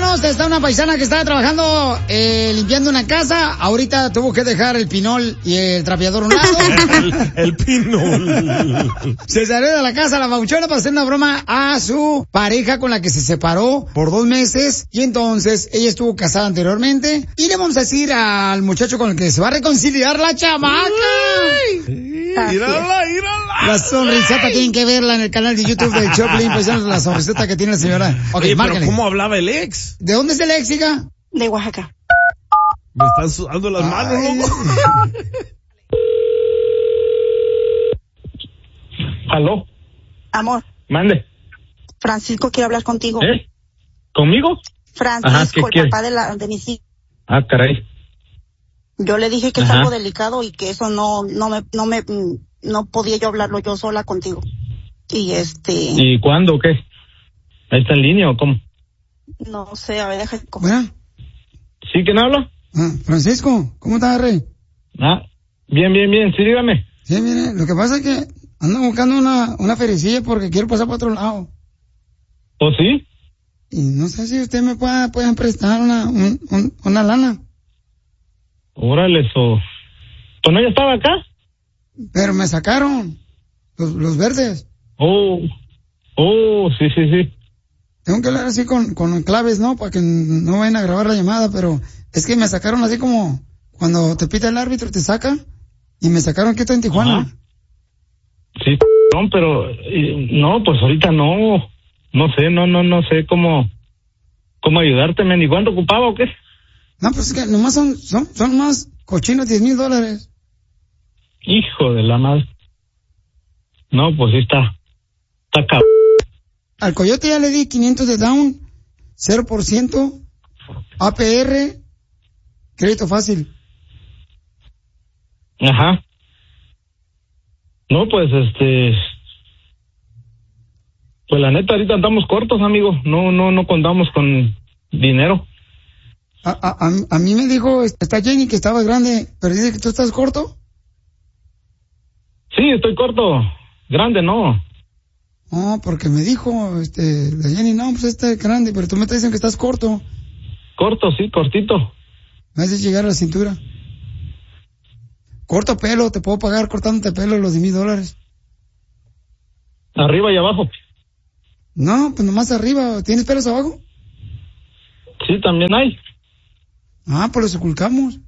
paisanos, está una paisana que estaba trabajando limpiando una casa. Ahorita tuvo que dejar el pinol y el trapeador a un lado. el pinol. Se salió de la casa la babuchona para hacer una broma a su pareja con la que se separó por 2 meses. Y entonces ella estuvo casada anteriormente. Y le vamos a decir al muchacho con el que se va a reconciliar la chamaca. Mírala. La sonriseta tienen que verla en el canal de YouTube de Choplin, pues la sonriseta que tiene la señora. Ok, oye, márcale. pero ¿cómo hablaba el ex? ¿De dónde es el ex, hija? De Oaxaca. Me están sudando las manos, loco. ¿Aló? Amor, Mande. Francisco quiere hablar contigo. ¿Conmigo? Francisco, ¿qué el papá de mis hijos. Ah, caray. Yo le dije que es algo delicado y que eso no podía yo hablarlo yo sola contigo. ¿Y cuándo o qué? ¿Ahí está en línea o cómo? No sé, a ver, deja. Bueno. ¿Sí? ¿Quién habla? Francisco, ¿cómo estás, Rey? Bien, sí, dígame. Sí, mire, lo que pasa es que ando buscando una feriecilla porque quiero pasar para otro lado. ¿Oh, sí? Y no sé si usted me pueden prestar una lana. Órale, eso. ¿Tú no ya estaba acá? Pero me sacaron los verdes. Oh, sí. Tengo que hablar así con claves, ¿no? Para que no vayan a grabar la llamada, pero es que me sacaron así como cuando te pita el árbitro, te saca, y me sacaron que estoy en Tijuana. Ajá. Sí, no, pero no, pues ahorita no sé cómo ayudarte, men. ¿Y cuánto ocupaba o qué? No, pues es que nomás son más cochinos $10,000. Hijo de la madre. No, pues sí está cabrón. Al Coyote ya le di 500 de down, 0%, APR, crédito fácil. Ajá. No, pues pues la neta ahorita andamos cortos, amigo. No contamos con dinero. A mí me dijo, está Jenny que estaba grande, pero dice que tú estás corto. Sí, estoy corto. Grande, no. No, porque me dijo, la Jenny, no, pues está grande, pero tú me estás diciendo que estás corto. Corto, sí, cortito. Me haces llegar a la cintura. Corto pelo, te puedo pagar cortándote pelo los $10,000. ¿Arriba y abajo? No, pues nomás arriba. ¿Tienes pelos abajo? Sí, también hay. Pues los ocultamos.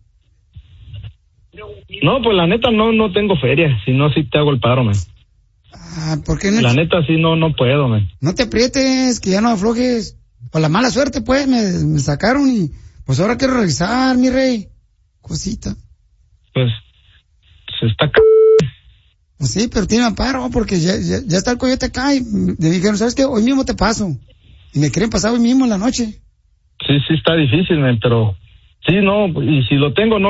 No, pues la neta no tengo feria. Si no, sí te hago el paro, man. ¿Por qué no? La neta sí no puedo, man. No te aprietes, que ya no aflojes. Por la mala suerte, pues, me sacaron y pues ahora quiero regresar, mi rey. Cosita. Pues se está Pues sí, pero tiene amparo, porque ya está el Coyote acá y me dijeron, ¿sabes qué? Hoy mismo te paso. Y me quieren pasar hoy mismo en la noche. Sí está difícil, man, pero sí, no, y si lo tengo, no